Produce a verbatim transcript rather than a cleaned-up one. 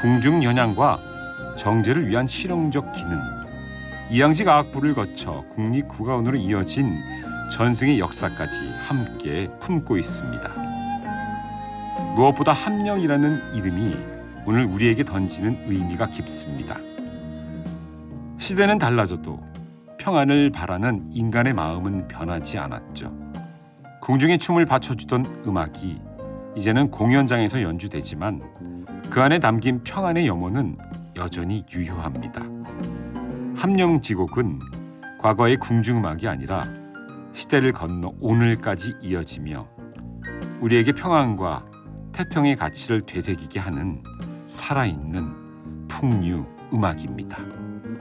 궁중연양과 정제를 위한 실용적 기능, 이양직 악부를 거쳐 국립국가원으로 이어진 전승의 역사까지 함께 품고 있습니다. 무엇보다 함령이라는 이름이 오늘 우리에게 던지는 의미가 깊습니다. 시대는 달라져도 평안을 바라는 인간의 마음은 변하지 않았죠. 궁중의 춤을 받쳐주던 음악이 이제는 공연장에서 연주되지만 그 안에 담긴 평안의 염원은 여전히 유효합니다. 함령지곡은 과거의 궁중음악이 아니라 시대를 건너 오늘까지 이어지며 우리에게 평안과 태평의 가치를 되새기게 하는 살아있는 풍류 음악입니다.